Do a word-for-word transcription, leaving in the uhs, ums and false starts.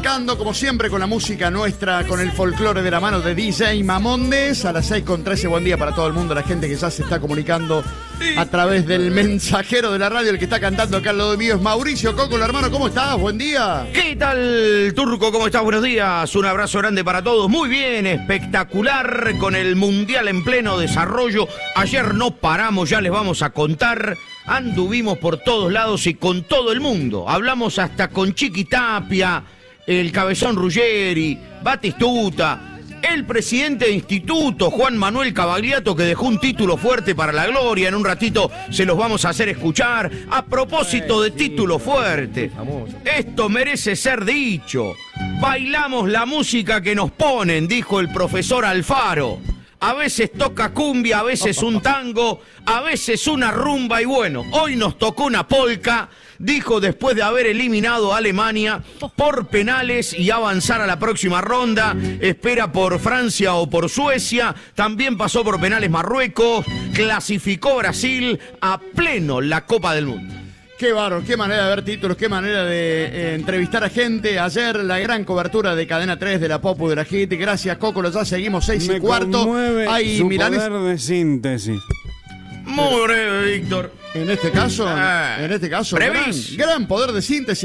arrancando, como siempre, con la música nuestra, con el folclore de la mano de D J Mamondes. A las seis con trece, buen día para todo el mundo, la gente que ya se está comunicando a través del mensajero de la radio. El que está cantando acá al lado mío es Mauricio Coco, hermano. ¿Cómo estás? Buen día. ¿Qué tal, Turco? ¿Cómo estás? Buenos días. Un abrazo grande para todos. Muy bien, espectacular, con el Mundial en pleno desarrollo. Ayer no paramos, ya les vamos a contar. Anduvimos por todos lados y con todo el mundo. Hablamos hasta con Chiqui Tapia, el Cabezón Ruggeri, Batistuta, el presidente de instituto, Juan Manuel Cavagliato, que dejó un título fuerte para la gloria. En un ratito se los vamos a hacer escuchar. A propósito de título fuerte, esto merece ser dicho. Bailamos la música que nos ponen, dijo el profesor Alfaro. A veces toca cumbia, a veces un tango, a veces una rumba y bueno, hoy nos tocó una polca, dijo después de haber eliminado a Alemania por penales y avanzar a la próxima ronda. Espera por Francia o por Suecia, también pasó por penales Marruecos, clasificó Brasil a pleno la Copa del Mundo. Qué bárbaro, qué manera de ver títulos, qué manera de eh, entrevistar a gente. Ayer la gran cobertura de Cadena tres de la Popu de la Hit. Gracias, Coco, ya seguimos seis y cuarto. Hay su Milanes... poder de síntesis. Muy breve, Víctor. En este caso, Ah, en este caso, gran, gran poder de síntesis.